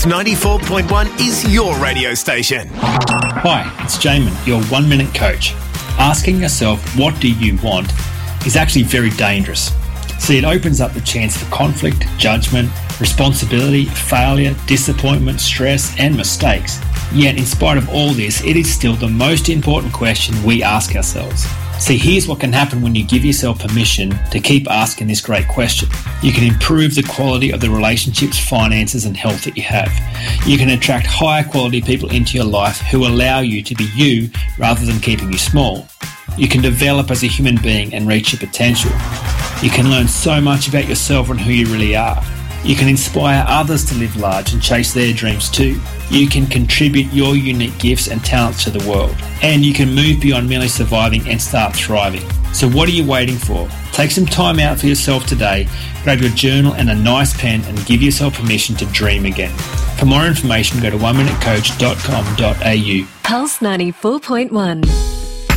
Pulse 94.1 is your radio station. Hi, it's Jamin, your 1 Minute Coach. Asking yourself, what do you want, is actually very dangerous. See, it opens up the chance for conflict, judgment, responsibility, failure, disappointment, stress, and mistakes. Yet, in spite of all this, it is still the most important question we ask ourselves. See, here's what can happen when you give yourself permission to keep asking this great question. You can improve the quality of the relationships, finances, and health that you have. You can attract higher quality people into your life who allow you to be you rather than keeping you small. You can develop as a human being and reach your potential. You can learn so much about yourself and who you really are. You can inspire others to live large and chase their dreams too. You can contribute your unique gifts and talents to the world. And you can move beyond merely surviving and start thriving. So what are you waiting for? Take some time out for yourself today, grab your journal and a nice pen and give yourself permission to dream again. For more information, go to oneminutecoach.com.au. Pulse 94.1.